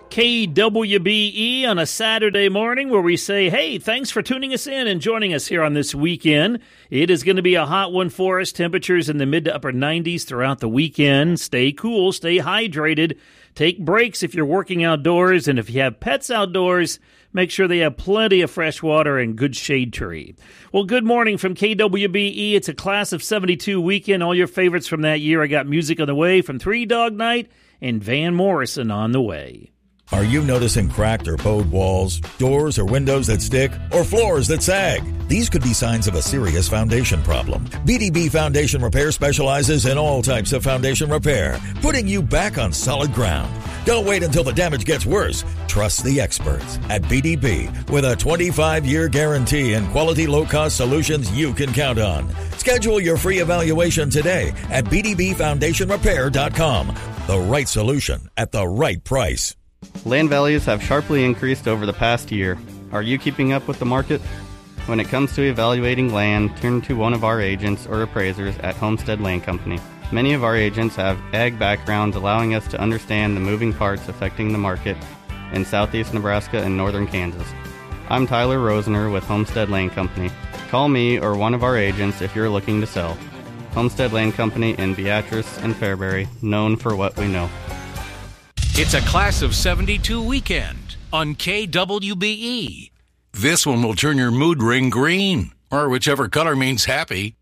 KWBE on a Saturday morning where we say, hey, thanks for tuning us in and joining us here on this weekend. It is going to be a hot one for us. Temperatures in the mid to upper 90s throughout the weekend. Stay cool, stay hydrated. Take breaks if you're working outdoors, and if you have pets outdoors, make sure they have plenty of fresh water and good shade tree. Well, good morning from KWBE. It's a Class of 72 weekend. All your favorites from that year. I got music on the way from Three Dog Night and Van Morrison on the way. Are you noticing cracked or bowed walls, doors or windows that stick, or floors that sag? These could be signs of a serious foundation problem. BDB Foundation Repair specializes in all types of foundation repair, putting you back on solid ground. Don't wait until the damage gets worse. Trust the experts at BDB with a 25-year guarantee and quality low-cost solutions you can count on. Schedule your free evaluation today at bdbfoundationrepair.com. The right solution at the right price. Land values have sharply increased over the past year. Are you keeping up with the market? When it comes to evaluating land, turn to one of our agents or appraisers at Homestead Land Company. Many of our agents have ag backgrounds, allowing us to understand the moving parts affecting the market in southeast Nebraska and northern Kansas. I'm Tyler Rosener with Homestead Land Company. Call me or one of our agents if you're looking to sell. Homestead Land Company in Beatrice and Fairbury, known for what we know. It's a Class of 72 weekend on KWBE. This one will turn your mood ring green, or whichever color means happy.